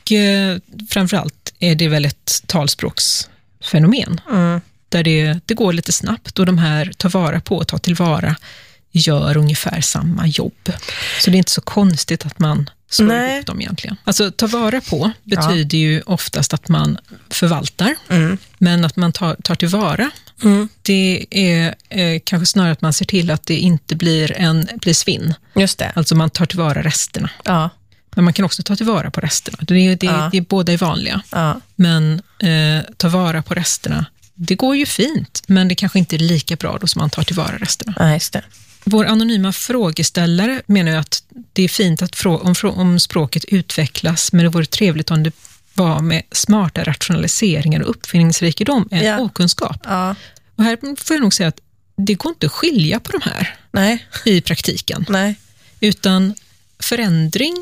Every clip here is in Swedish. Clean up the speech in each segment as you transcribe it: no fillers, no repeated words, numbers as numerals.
framförallt är det väl ett talspråksfenomen. Där det går lite snabbt och de här ta vara på och ta tillvara gör ungefär samma jobb. Så det är inte så konstigt att man slår ihop dem egentligen. Alltså ta vara på betyder ju oftast att man förvaltar, men att man tar tillvara, det är kanske snarare att man ser till att det inte blir svinn. Just det. Alltså man tar tillvara resterna. Ja. Men man kan också ta tillvara på resterna. Det är båda är vanliga. Ja. Men ta vara på resterna, det går ju fint, men det kanske inte är lika bra då som man tar tillvara resterna. Ja, just det. Vår anonyma frågeställare menar ju att det är fint att om språket utvecklas, men det vore trevligt om det var med smarta rationaliseringar och uppfinningsrikedom än okunskap. Ja. Och här får jag nog säga att det går inte att skilja på de här i praktiken. Nej. Utan förändring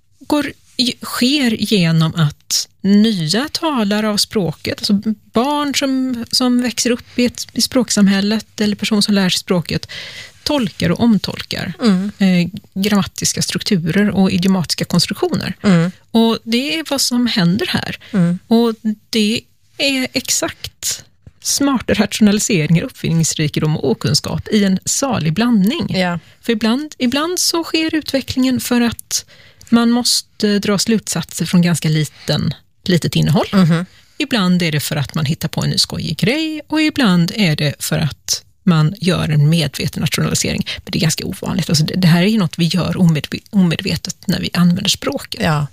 sker genom att nya talare av språket, alltså barn som växer upp i språksamhället eller personer som lär sig språket, tolkar och omtolkar grammatiska strukturer och idiomatiska konstruktioner. Och det är vad som händer här. Och det är exakt smarta rationaliseringar, uppfinningsrikedom och okunskap i en salig blandning. Ja. För ibland så sker utvecklingen för att man måste dra slutsatser från ganska litet innehåll. Ibland är det för att man hittar på en ny skojig grej och ibland är det för att man gör en medveten rationalisering. Men det är ganska ovanligt. Alltså det här är ju något vi gör omedvetet när vi använder språket. Ja.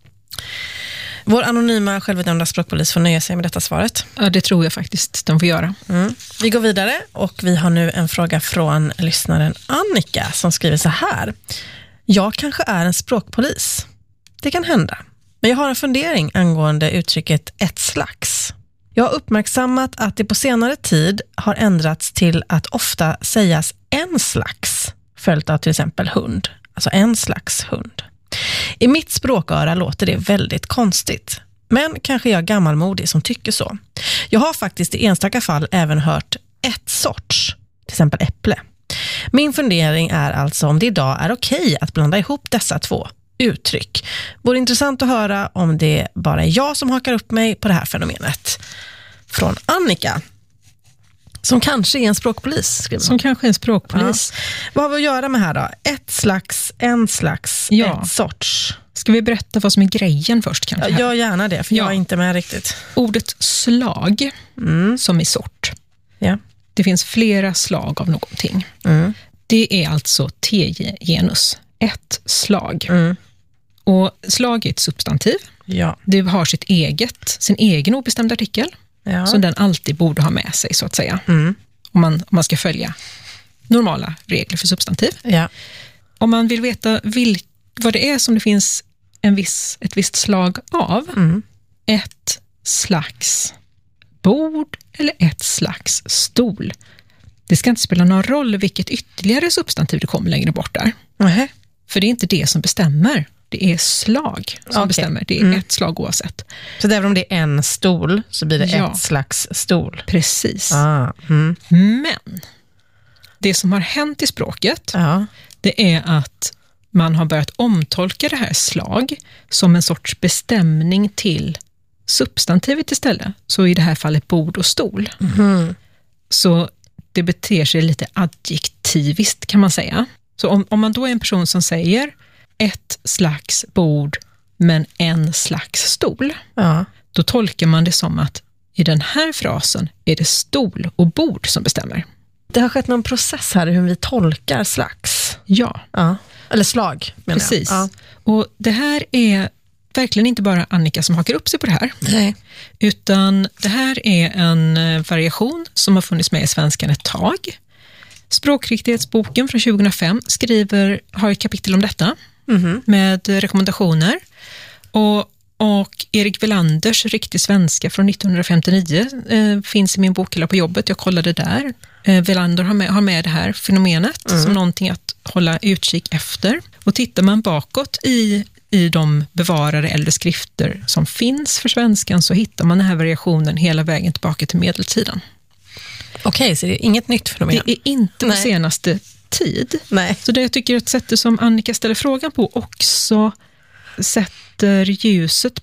Vår anonyma självutnämnda språkpolis får nöja sig med detta svaret. Ja, det tror jag faktiskt de får göra. Vi går vidare och vi har nu en fråga från lyssnaren Annika som skriver så här. Jag kanske är en språkpolis. Det kan hända. Men jag har en fundering angående uttrycket ett slags. Jag har uppmärksammat att det på senare tid har ändrats till att ofta sägas en slags, följt av till exempel hund. Alltså en slags hund. I mitt språköra låter det väldigt konstigt. Men kanske jag är gammalmodig som tycker så. Jag har faktiskt i enstaka fall även hört ett sorts, till exempel äpple. Min fundering är alltså om det idag är okej att blanda ihop dessa två uttryck. Vore intressant att höra om det bara är jag som hakar upp mig på det här fenomenet. Från Annika, som kanske är en språkpolis. Som kanske är en språkpolis. Ja. Vad har vi att göra med här då? Ett slags, en slags, ett sorts. Ska vi berätta vad som är grejen först kanske? Ja, gör gärna det, för jag är inte med riktigt. Ordet slag, som i sort. Ja. Det finns flera slag av någonting. Det är alltså T-genus. Ett slag. Och slag är ett substantiv. Ja. Det har sin egen obestämd artikel. Ja. Som den alltid borde ha med sig så att säga. Om man ska följa normala regler för substantiv. Ja. Om man vill veta vad det är som det finns ett visst slag av. Ett slags bord eller ett slags stol. Det ska inte spela någon roll vilket ytterligare substantiv det kommer längre bort där. För det är inte det som bestämmer. Det är slag som bestämmer. Det är ett slag oavsett. Så även om det är en stol så blir det ett slags stol? Precis. Men det som har hänt i språket det är att man har börjat omtolka det här slag som en sorts bestämning till substantivet istället. Så i det här fallet bord och stol. Så det beter sig lite adjektiviskt kan man säga. Så om man då är en person som säger ett slags bord men en slags stol, då tolkar man det som att i den här frasen är det stol och bord som bestämmer. Det har skett någon process här i hur vi tolkar slags. Ja. Eller slag menar Precis. jag. Och det här är verkligen inte bara Annika som hakar upp sig på det här. Nej. Utan det här är en variation som har funnits med i svenskan ett tag. Språkriktighetsboken från 2005 har ett kapitel om detta med rekommendationer. Och Erik Welanders riktig svenska från 1959 finns i min bokhylla på jobbet. Jag kollade där. Welander har med det här fenomenet som någonting att hålla utkik efter. Och tittar man bakåt i de bevarade äldre skrifter som finns för svenskan så hittar man den här variationen hela vägen tillbaka till medeltiden. Okej, så det är inget nytt fenomen? Det är inte på senaste tid. Nej. Så det jag tycker att sättet som Annika ställer frågan på också sätter ljuset